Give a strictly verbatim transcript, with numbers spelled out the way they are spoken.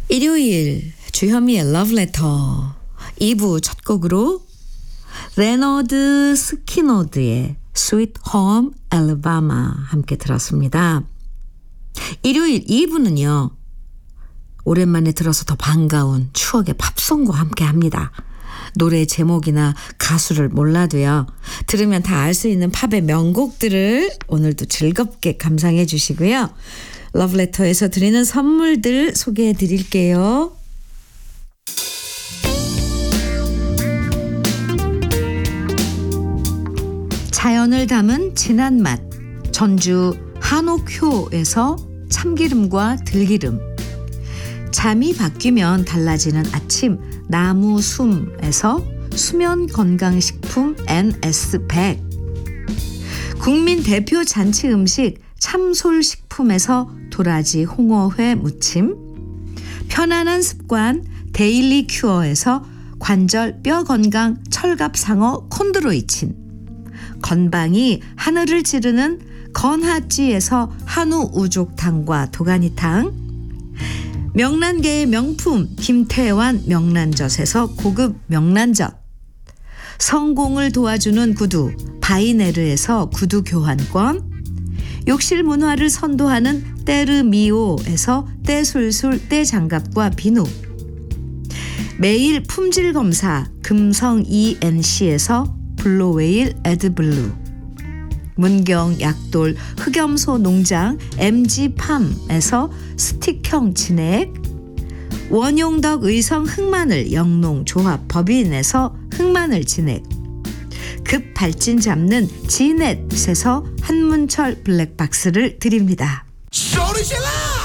일요일 주현미의 러브레터 이 부 첫 곡으로 레너드 스키너드의 스윗 홈 알라바마 함께 들었습니다. 일요일 이 부는요. 오랜만에 들어서 더 반가운 추억의 팝송과 함께 합니다. 노래 제목이나 가수를 몰라도요. 들으면 다 알 수 있는 팝의 명곡들을 오늘도 즐겁게 감상해 주시고요. 러브레터에서 드리는 선물들 소개해 드릴게요. 자연을 담은 진한 맛 전주 한옥효에서 참기름과 들기름, 잠이 바뀌면 달라지는 아침 나무숨에서 수면 건강식품 엔에스 백, 국민 대표 잔치 음식 참솔식품에서 도라지 홍어회 무침, 편안한 습관 데일리 큐어에서 관절 뼈 건강 철갑상어 콘드로이친, 건방이 하늘을 찌르는 건하찌에서 한우 우족탕과 도가니탕, 명란계의 명품 김태환 명란젓에서 고급 명란젓, 성공을 도와주는 구두 바이네르에서 구두 교환권, 욕실 문화를 선도하는 때르미오에서 때술술 때장갑과 비누, 매일 품질 검사 금성 이엔씨에서 블루웨일 에드블루, 문경 약돌 흑염소 농장 엠지팜에서 스틱형 진액, 원용덕 의성 흑마늘 영농조합 법인에서 흑마늘 진액, 급 발진 잡는 지넷에서 한문철 블랙박스를 드립니다. 소리 질러!